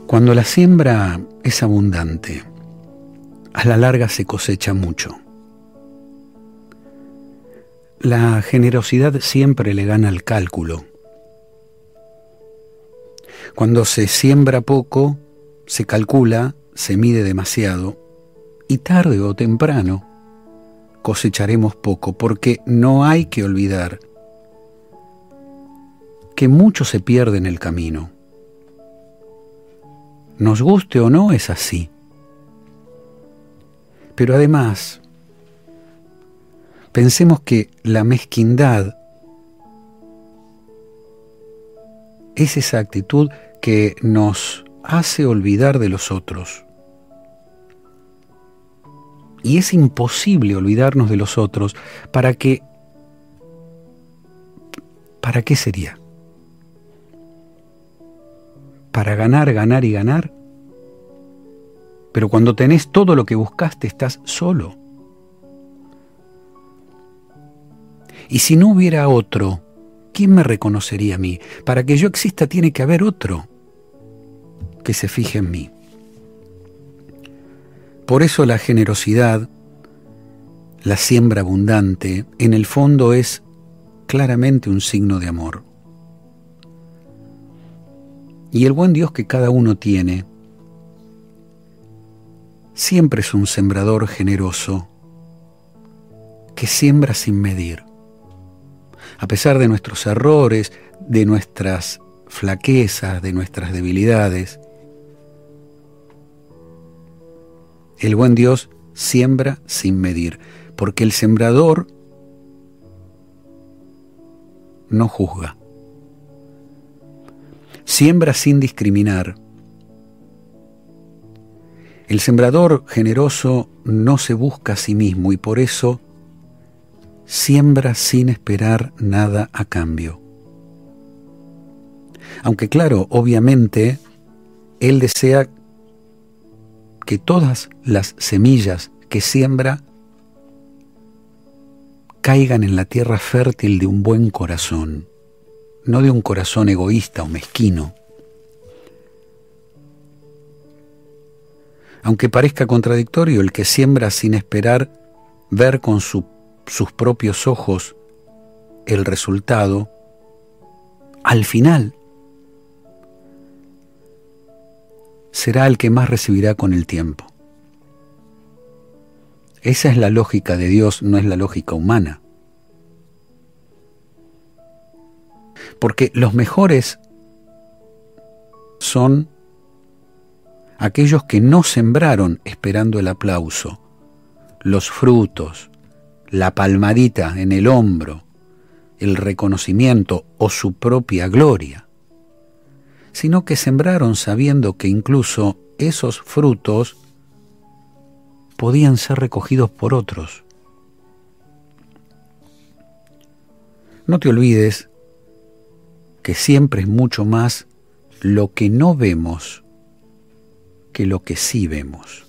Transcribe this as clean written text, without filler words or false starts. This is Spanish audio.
Cuando la siembra es abundante, a la larga se cosecha mucho. La generosidad siempre le gana al cálculo. Cuando se siembra poco, se calcula, se mide demasiado, y tarde o temprano cosecharemos poco, porque no hay que olvidar que mucho se pierde en el camino. Nos guste o no, es así. Pero además, pensemos que la mezquindad es esa actitud que nos hace olvidar de los otros. Y es imposible olvidarnos de los otros. ¿Para qué sería? ¿Para ganar, ganar y ganar? Pero cuando tenés todo lo que buscaste, estás solo. Y si no hubiera otro, ¿quién me reconocería a mí? Para que yo exista tiene que haber otro que se fije en mí. Por eso la generosidad, la siembra abundante, en el fondo es claramente un signo de amor. Y el buen Dios que cada uno tiene siempre es un sembrador generoso que siembra sin medir. A pesar de nuestros errores, de nuestras flaquezas, de nuestras debilidades, el buen Dios siembra sin medir, porque el sembrador no juzga. Siembra sin discriminar. El sembrador generoso no se busca a sí mismo y por eso siembra sin esperar nada a cambio. Aunque claro, obviamente, él desea que todas las semillas que siembra caigan en la tierra fértil de un buen corazón, no de un corazón egoísta o mezquino. Aunque parezca contradictorio, el que siembra sin esperar ver con sus propios ojos el resultado, al final será el que más recibirá con el tiempo. Esa es la lógica de Dios, no es la lógica humana. Porque los mejores son aquellos que no sembraron esperando el aplauso, los frutos, la palmadita en el hombro, el reconocimiento o su propia gloria, sino que sembraron sabiendo que incluso esos frutos podían ser recogidos por otros. No te olvides que siempre es mucho más lo que no vemos que lo que sí vemos.